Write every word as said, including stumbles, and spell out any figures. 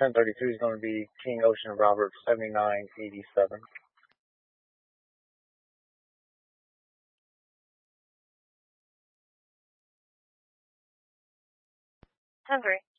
ten thirty-two is going to be King Ocean Robert seventy-nine eighty-seven. ten three.